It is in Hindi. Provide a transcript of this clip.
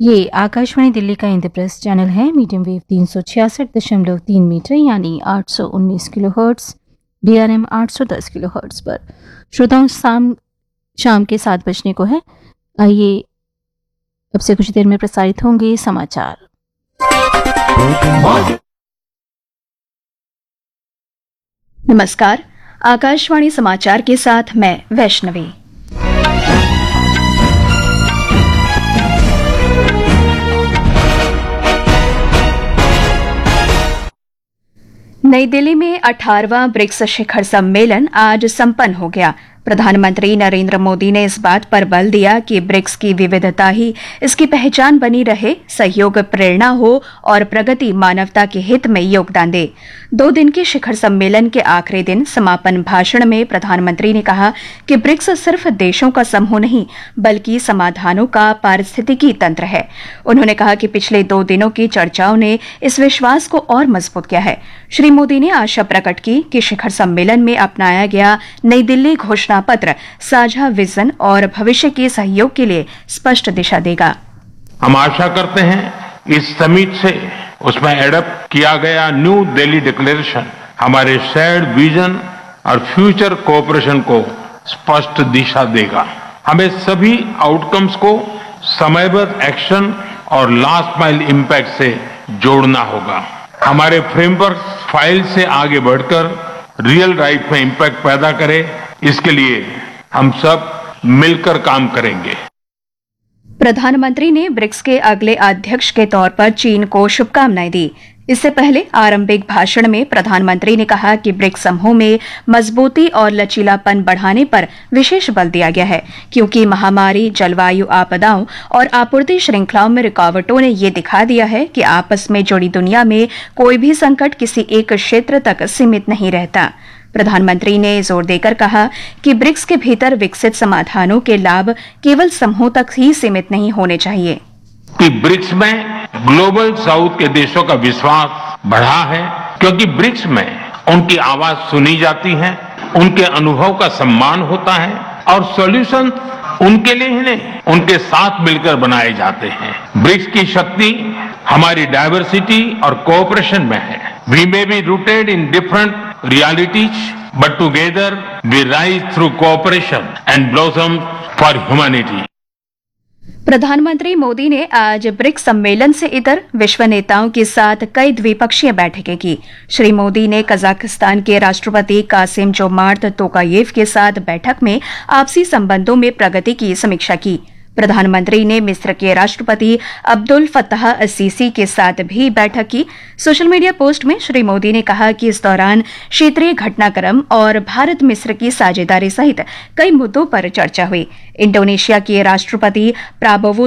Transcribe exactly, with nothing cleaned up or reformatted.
ये आकाशवाणी दिल्ली का इंद्रप्रस्थ चैनल है। मीडियम वेव तीन सौ छियासठ दशमलव तीन मीटर यानी आठ सौ उन्नीस kilo hertz, D R M आठ सौ दस किलो हर्ट्स पर श्रोताओं शाम शाम के सात बजने को है। आइए अब से कुछ देर में प्रसारित होंगे समाचार। नमस्कार, आकाशवाणी समाचार के साथ मैं वैष्णवी। नई दिल्ली में अठारहवां ब्रिक्स शिखर सम्मेलन आज संपन्न हो गया। प्रधानमंत्री नरेंद्र मोदी ने इस बात पर बल दिया कि ब्रिक्स की विविधता ही इसकी पहचान बनी रहे, सहयोग प्रेरणा हो और प्रगति मानवता के हित में योगदान दे। दो दिन के शिखर सम्मेलन के आखिरी दिन समापन भाषण में प्रधानमंत्री ने कहा कि ब्रिक्स सिर्फ देशों का समूह नहीं बल्कि समाधानों का पारिस्थितिकी तंत्र है। उन्होंने कहा कि पिछले दो दिनों की चर्चाओं ने इस विश्वास को और मजबूत किया है। श्री मोदी ने आशा प्रकट की कि शिखर सम्मेलन में अपनाया गया नई दिल्ली घोषणा पत्र साझा विजन और भविष्य के सहयोग के लिए स्पष्ट दिशा देगा। हम आशा करते हैं इस समिट से उसमें एडप्ट किया गया न्यू दिल्ली डिक्लेरेशन हमारे शेयर्ड विजन और फ्यूचर कोऑपरेशन को स्पष्ट दिशा देगा। हमें सभी आउटकम्स को समयबद्ध एक्शन और लास्ट माइल इम्पैक्ट से जोड़ना होगा। हमारे फ्रेमवर्क फाइल से आगे बढ़कर रियल लाइफ में इम्पैक्ट पैदा करे, इसके लिए हम सब मिलकर काम करेंगे। प्रधानमंत्री ने ब्रिक्स के अगले अध्यक्ष के तौर पर चीन को शुभकामनाएं दी। इससे पहले आरंभिक भाषण में प्रधानमंत्री ने कहा कि ब्रिक्स समूह में मजबूती और लचीलापन बढ़ाने पर विशेष बल दिया गया है, क्योंकि महामारी, जलवायु आपदाओं और आपूर्ति श्रृंखलाओं में रुकावटों ने ये दिखा दिया है कि आपस में जुड़ी दुनिया में कोई भी संकट किसी एक क्षेत्र तक सीमित नहीं रहता। प्रधानमंत्री ने जोर देकर कहा कि ब्रिक्स के भीतर विकसित समाधानों के लाभ केवल समूह तक ही सीमित नहीं होने चाहिए। कि ब्रिक्स में ग्लोबल साउथ के देशों का विश्वास बढ़ा है, क्योंकि ब्रिक्स में उनकी आवाज सुनी जाती है, उनके अनुभव का सम्मान होता है और सॉल्यूशन उनके लिए ही नहीं उनके साथ मिलकर बनाए जाते हैं। ब्रिक्स की शक्ति हमारी डायवर्सिटी और कोऑपरेशन में है। We may be rooted in different realities, but together we rise through cooperation and blossom for humanity. प्रधानमंत्री मोदी ने आज ब्रिक्स सम्मेलन से इतर विश्व नेताओं के साथ कई द्विपक्षीय बैठकें की। श्री मोदी ने कजाकिस्तान के राष्ट्रपति कासिम जोमार्त तोकायेव के साथ बैठक में आपसी संबंधों में प्रगति की समीक्षा की। प्रधानमंत्री ने मिस्र के राष्ट्रपति अब्दुल फत्ताह असीसी के साथ भी बैठक की। सोशल मीडिया पोस्ट में श्री मोदी ने कहा कि इस दौरान क्षेत्रीय घटनाक्रम और भारत मिस्र की साझेदारी सहित कई मुद्दों पर चर्चा हुई। इंडोनेशिया के राष्ट्रपति प्राबोवो